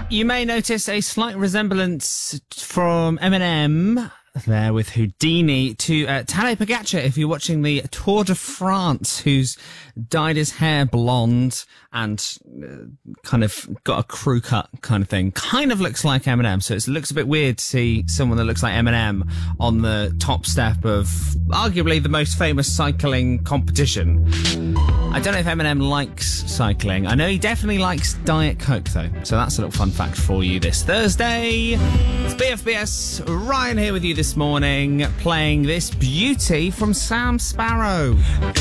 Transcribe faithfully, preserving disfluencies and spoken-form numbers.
You may notice a slight resemblance from Eminem there with Houdini to uh, Tadej Pogacar if you're watching the Tour de France, who's dyed his hair blonde and uh, kind of got a crew cut kind of thing. Kind of looks like Eminem, so it looks a bit weird to see someone that looks like Eminem on the top step of arguably the most famous cycling competition. I don't know if Eminem likes cycling. I know he definitely likes Diet Coke, though. So that's a little fun fact for you this Thursday. It's B F B S. Ryan here with you this morning, playing this beauty from Sam Sparro.